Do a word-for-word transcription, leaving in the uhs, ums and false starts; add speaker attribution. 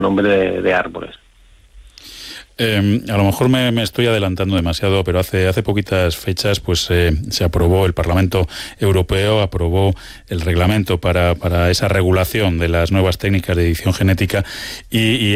Speaker 1: nombre de, de árboles.
Speaker 2: Eh, a lo mejor me, me estoy adelantando demasiado, pero hace hace poquitas fechas pues eh, se aprobó, el Parlamento Europeo aprobó el reglamento para, para esa regulación de las nuevas técnicas de edición genética y, y